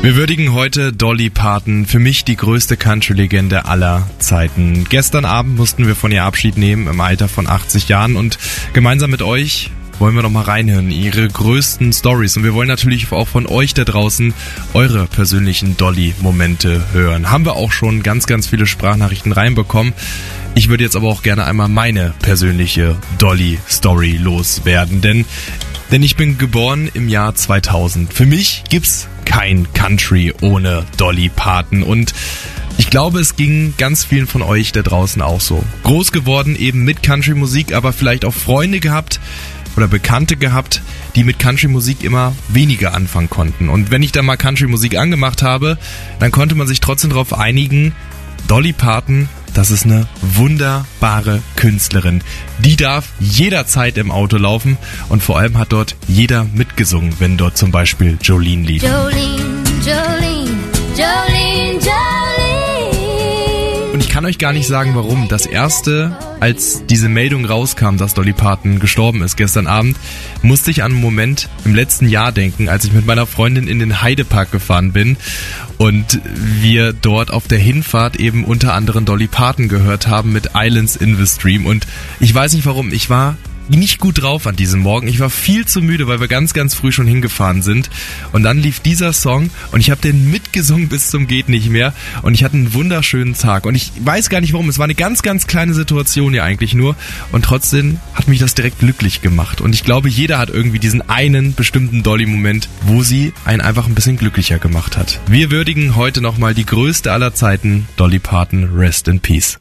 Wir würdigen heute Dolly Parton, für mich die größte Country-Legende aller Zeiten. Gestern Abend mussten wir von ihr Abschied nehmen im Alter von 80 Jahren und gemeinsam mit euch wollen wir noch mal reinhören, ihre größten Stories. Und wir wollen natürlich auch von euch da draußen eure persönlichen Dolly-Momente hören. Haben wir auch schon ganz, ganz viele Sprachnachrichten reinbekommen. Ich würde jetzt aber auch gerne einmal meine persönliche Dolly-Story loswerden, denn ich bin geboren im Jahr 2000. Für mich gibt's kein Country ohne Dolly Parton und ich glaube, es ging ganz vielen von euch da draußen auch so. Groß geworden eben mit Country-Musik, aber vielleicht auch Freunde gehabt oder Bekannte gehabt, die mit Country-Musik immer weniger anfangen konnten. Und wenn ich dann mal Country-Musik angemacht habe, dann konnte man sich trotzdem darauf einigen, Dolly Parton, das ist eine wunderbare Künstlerin. Die darf jederzeit im Auto laufen und vor allem hat dort jeder mitgesungen, wenn dort zum Beispiel Jolene lief. Jolene, Jolene, Jolene, Jolene. Und ich kann euch gar nicht sagen, warum. Das erste, als diese Meldung rauskam, dass Dolly Parton gestorben ist gestern Abend, musste ich an einen Moment im letzten Jahr denken, als ich mit meiner Freundin in den Heidepark gefahren bin und wir dort auf der Hinfahrt eben unter anderem Dolly Parton gehört haben mit Islands in the Stream. Und ich weiß nicht warum, ich war nicht gut drauf an diesem Morgen. Ich war viel zu müde, weil wir ganz, ganz früh schon hingefahren sind. Und dann lief dieser Song und ich habe den mitgesungen bis zum geht nicht mehr. Und ich hatte einen wunderschönen Tag. Und ich weiß gar nicht warum. Es war eine ganz, ganz kleine Situation ja eigentlich nur. Und trotzdem hat mich das direkt glücklich gemacht. Und ich glaube, jeder hat irgendwie diesen einen bestimmten Dolly-Moment, wo sie einen einfach ein bisschen glücklicher gemacht hat. Wir würdigen heute nochmal die größte aller Zeiten, Dolly Parton, Rest in Peace.